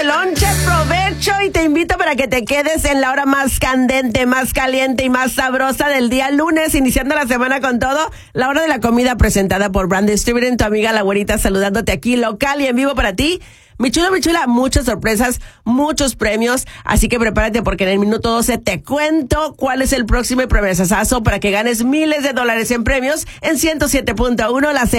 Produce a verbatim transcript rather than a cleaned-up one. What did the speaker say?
Lonche, provecho y te invito para que te quedes en la hora más candente, más caliente y más sabrosa del día lunes, iniciando la semana con todo. La hora de la comida presentada por Brand Distributing, tu amiga la güerita saludándote aquí local y en vivo para ti. Mi chula, mi chula, muchas sorpresas, muchos premios, así que prepárate porque en el minuto doce te cuento cuál es el próximo premiazazazo para que ganes miles de dólares en premios en ciento siete punto uno, la